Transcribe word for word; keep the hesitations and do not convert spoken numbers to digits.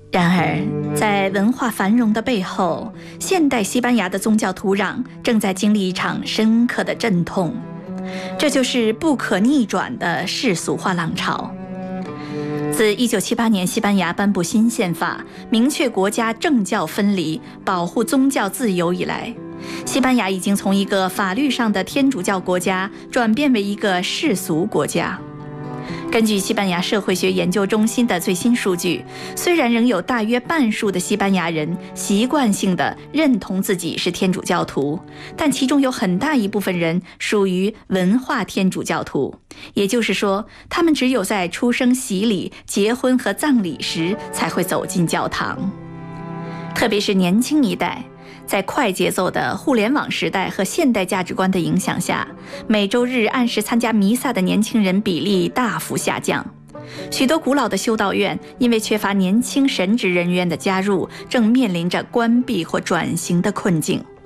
然而，在文化繁荣的背后，现代西班牙的宗教土壤正在经历一场深刻的阵痛，这就是不可逆转的世俗化浪潮。自一九七八年西班牙颁布新宪法，明确国家政教分离，保护宗教自由以来，西班牙已经从一个法律上的天主教国家转变为一个世俗国家。根据西班牙社会学研究中心的最新数据，虽然仍有大约半数的西班牙人习惯性地认同自己是天主教徒，但其中有很大一部分人属于文化天主教徒，也就是说，他们只有在出生洗礼、结婚和葬礼时才会走进教堂。特别是年轻一代，在快节奏的互联网时代和现代价值观的影响下，每周日按时参加弥撒的年轻人比例大幅下降。许多古老的修道院因为缺乏年轻神职人员的加入，正面临着关闭或转型的困境。